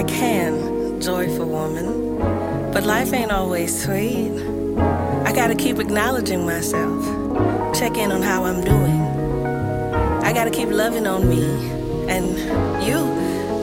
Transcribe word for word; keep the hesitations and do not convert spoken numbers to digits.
can, joyful woman. But life ain't always sweet. I gotta keep acknowledging myself. Check in on how I'm doing. I gotta keep loving on me. And you,